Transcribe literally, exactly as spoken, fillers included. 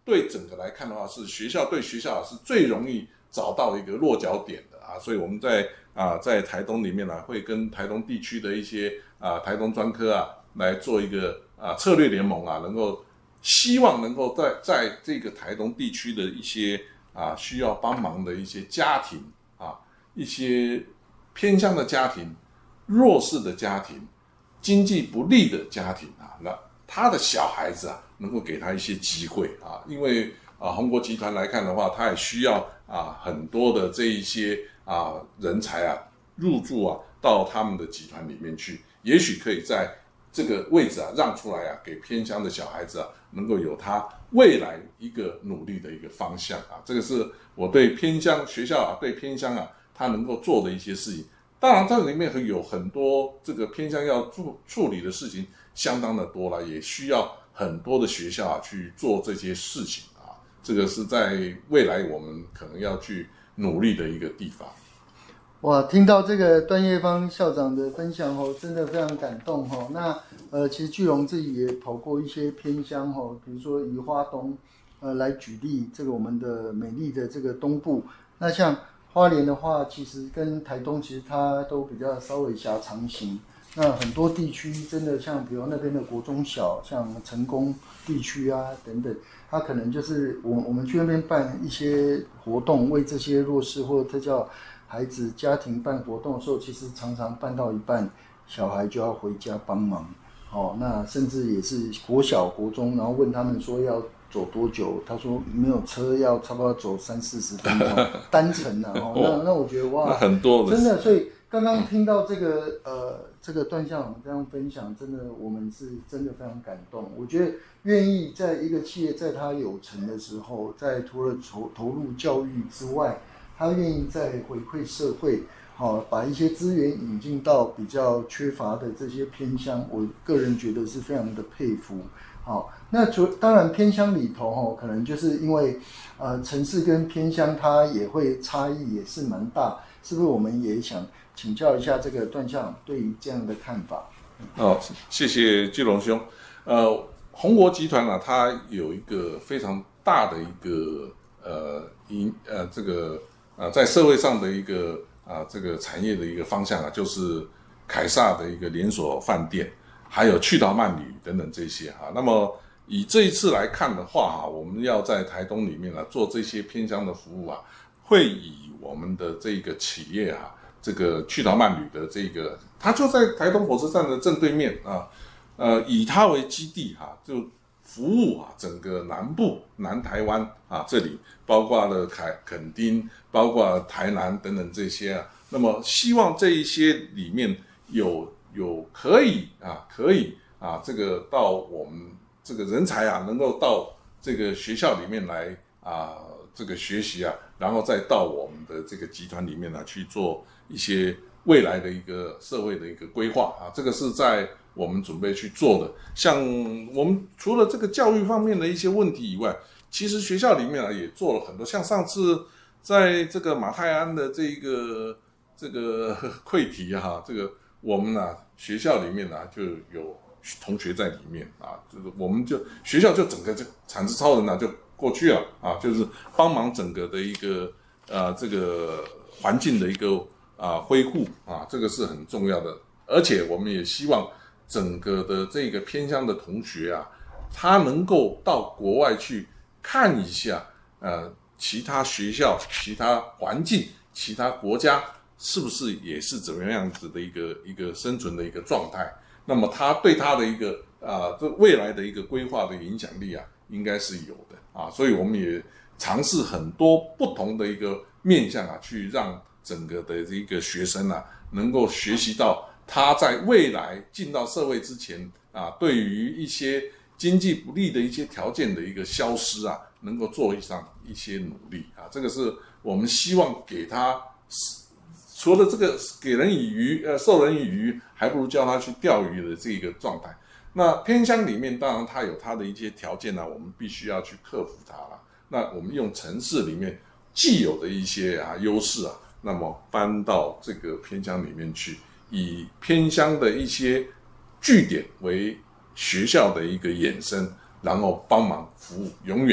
对整个来看的话，是学校对学校是最容易找到一个落脚点的啊，所以我们在啊在台东里面呢、啊，会跟台东地区的一些啊台东专科啊来做一个啊策略联盟啊，能够希望能够在在这个台东地区的一些啊需要帮忙的一些家庭啊，一些偏乡的家庭、弱势的家庭、经济不利的家庭啊，那他的小孩子啊，能够给他一些机会啊，因为啊，宏国集团来看的话，他也需要啊很多的这一些啊人才啊入驻啊到他们的集团里面去，也许可以在这个位置啊让出来啊，给偏乡的小孩子啊，能够有他未来一个努力的一个方向啊，这个是我对偏乡学校啊，对偏乡啊，他能够做的一些事情。当然，这里面有很多这个偏向要处处理的事情，相当的多了，也需要很多的学校啊去做这些事情啊。这个是在未来我们可能要去努力的一个地方。 哇，听到这个段业芳校长的分享哦，真的非常感动哦。那呃，其实巨龙自己也跑过一些偏乡哦，比如说以花东呃来举例，这个我们的美丽的这个东部，那像花莲的话，其实跟台东其实它都比较稍微狭长型。那很多地区真的像比如那边的国中小，像成功地区啊等等，它可能就是我我们去那边办一些活动，为这些弱势或特教孩子家庭办活动的时候，其实常常办到一半，小孩就要回家帮忙。哦，那甚至也是国小、国中，然后问他们说要走多久？他说没有车，要差不多走三四十分钟单程啊。哦，那那我觉得哇， 很多的真的。所以刚刚听到这个呃这个段校长这样分享，真的我们是真的非常感动。我觉得愿意在一个企业在它有成的时候，在除了投投入教育之外，他愿意再回馈社会。好，把一些资源引进到比较缺乏的这些偏乡，我个人觉得是非常的佩服。好，那除当然偏乡里头哈，可能就是因为呃城市跟偏乡它也会差异也是蛮大，是不是？我们也想请教一下这个段校长对于这样的看法。 哦，谢谢巨龙兄。呃，宏国集团啊，它有一个非常大的一个呃营呃这个呃在社会上的一个。啊，这个产业的一个方向啊，就是凯撒的一个连锁饭店，还有趣桃慢旅等等这些哈、啊。那么以这一次来看的话哈、啊，我们要在台东里面啊做这些偏乡的服务啊，会以我们的这个企业啊，这个趣桃慢旅的这个，它就在台东火车站的正对面啊，呃，以它为基地哈、啊，就服务啊整个南部南台湾啊这里。包括了凯垦丁，包括台南等等这些啊，那么希望这一些里面有有可以啊，可以啊，这个到我们这个人才啊，能够到这个学校里面来啊，这个学习啊，然后再到我们的这个集团里面呢、啊、去做一些未来的一个社会的一个规划啊，这个是在我们准备去做的。像我们除了这个教育方面的一些问题以外，其实学校里面啊也做了很多，像上次在这个马太安的这个这个溃题哈，这个我们啊学校里面啊就有同学在里面啊，就是我们就学校就整个这产值超人啊就过去了啊，就是帮忙整个的一个呃这个环境的一个啊恢复啊，这个是很重要的，而且我们也希望整个的这个偏乡的同学啊，他能够到国外去。看一下，呃，其他学校、其他环境、其他国家是不是也是怎么样子的一个一个生存的一个状态？那么他对他的一个啊、呃，这未来的一个规划的影响力啊，应该是有的啊。所以我们也尝试很多不同的一个面向啊，去让整个的一个学生啊，能够学习到他在未来进到社会之前啊，对于一些。经济不利的一些条件的一个消失啊，能够做上一些努力啊，这个是我们希望给他，除了这个给人以渔，呃，授人以渔，还不如教他去钓鱼的这个状态。那偏乡里面，当然它有它的一些条件呢、啊，我们必须要去克服它了。那我们用城市里面既有的一些啊优势啊，那么搬到这个偏乡里面去，以偏乡的一些据点为学校的一个衍生，然后帮忙服务，永远。